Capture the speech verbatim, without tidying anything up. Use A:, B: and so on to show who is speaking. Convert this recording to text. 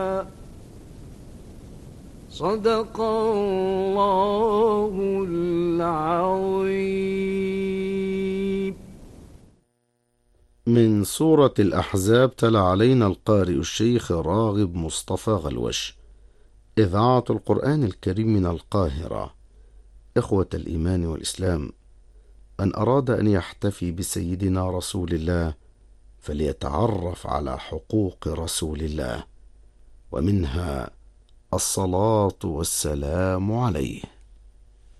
A: صدق الله العظيم.
B: من سورة الأحزاب تلا علينا القارئ الشيخ راغب مصطفى غلوش. إذاعة القرآن الكريم من القاهرة. إخوة الإيمان والإسلام، من أراد أن يحتفي بسيدنا رسول الله فليتعرف على حقوق رسول الله، ومنها الصلاة والسلام عليه.